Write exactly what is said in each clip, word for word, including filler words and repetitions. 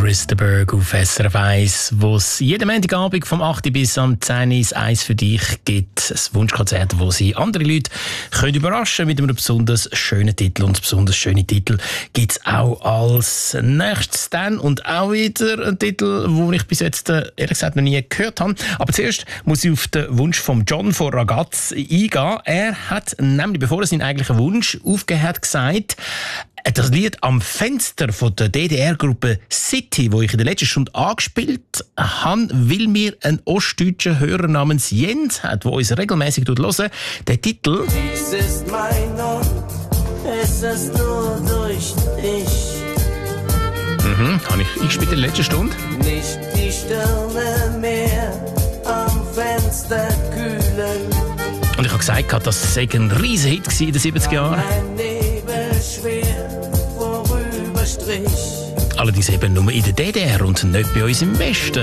Chris de Burgh auf S R F eins, wo es jeden Montagabend vom acht bis am zehn Uhr eins für dich gibt. Ein Wunschkonzert, wo sie andere Leute können überraschen mit einem besonders schönen Titel. Und besonders schöne Titel gibt es auch als nächstes dann. Und auch wieder ein Titel, den ich bis jetzt äh, ehrlich gesagt noch nie gehört habe. Aber zuerst muss ich auf den Wunsch von John von Ragaz eingehen. Er hat nämlich, bevor er seinen eigentlichen Wunsch aufgegeben hat, gesagt, das Lied «Am Fenster» von der D D R-Gruppe City, wo ich in der letzten Stunde angespielt habe, weil mir ein ostdeutscher Hörer namens Jens hat, der uns regelmäßig hören. Der Titel «Dies ist mein Ort, es ist nur durch dich». Mhm, habe ich eingespielt in der letzten Stunde. Nicht die Sterne mehr am Fenster kühlen. Und ich habe gesagt, das sei ein riesen Hit in den siebziger Jahren. Ein Nebel schwer vorüberstrich. Allerdings eben nur in der D D R und nicht bei uns im Westen.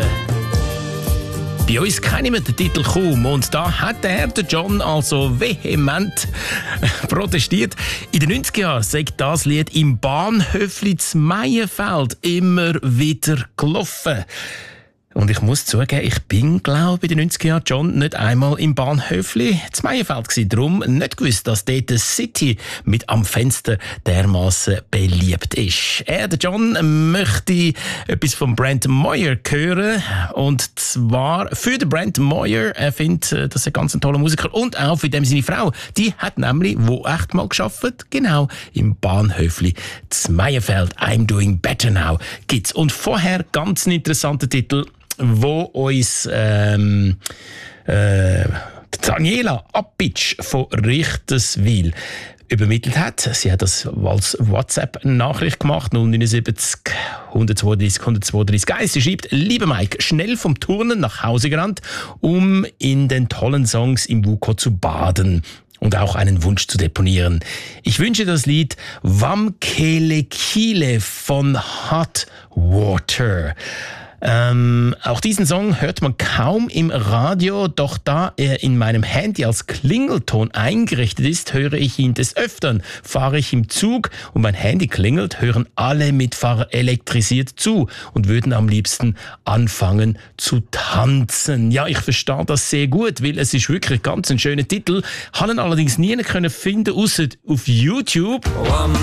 Bei uns kennen wir den Titel kaum und da hat er, der John, also vehement protestiert. In den neunziger Jahren sei das Lied im Bahnhöfli zu Meienfeld immer wieder gelaufen. Und ich muss zugeben, ich bin, glaube ich, in den neunziger Jahren, John, nicht einmal im Bahnhöfli zu Meienfeld gewesen. Darum nicht gewusst, dass dort die City mit «Am Fenster» dermassen beliebt ist. Er, der John, möchte etwas von Brent Moyer hören. Und zwar für den Brent Moyer. Er findet, das ist ein ganz toller Musiker. Und auch für dem seine Frau. Die hat nämlich, wo echt mal gearbeitet, genau im Bahnhöfli zu Meienfeld. «I'm doing better now» gibt's. Und vorher ganz ein interessanter Titel, wo uns ähm, äh, Daniela Appitsch von Richterswil übermittelt hat. Sie hat das als WhatsApp-Nachricht gemacht, null neun sieben null eins zwei drei eins zwei drei eins. Sie schreibt: «Lieber Mike, schnell vom Turnen nach Hause gerannt, um in den tollen Songs im Wuko zu baden und auch einen Wunsch zu deponieren. Ich wünsche das Lied Wamkele Kile von Hot Water.» Ähm, auch diesen Song hört man kaum im Radio, doch da er in meinem Handy als Klingelton eingerichtet ist, höre ich ihn des Öfteren. Fahre ich im Zug und mein Handy klingelt, hören alle Mitfahrer elektrisiert zu und würden am liebsten anfangen zu tanzen. Ja, ich verstehe das sehr gut, weil es ist wirklich ganz ein schöner Titel. Habe ihn allerdings nie können finden, außer auf YouTube.